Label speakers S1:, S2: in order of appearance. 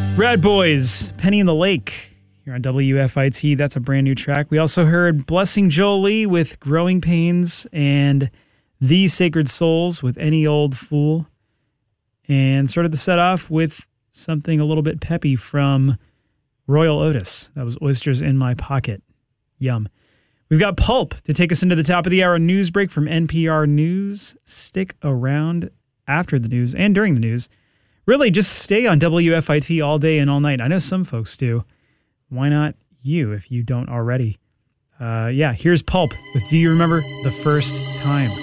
S1: Rad Boys, Penny in the Lake, here on WFIT. That's a brand new track. We also heard Blessing Jolie with Growing Pains and The Sacred Souls with Any Old Fool. And started the set off with something a little bit peppy from Royal Otis. That was Oysters in My Pocket. Yum. We've got Pulp to take us into the top of the hour news break from NPR News. Stick around after the news and during the news. Really, just stay on WFIT all day and all night. I know some folks do. Why not you if you don't already? Here's Pulp with Do You Remember the First Time?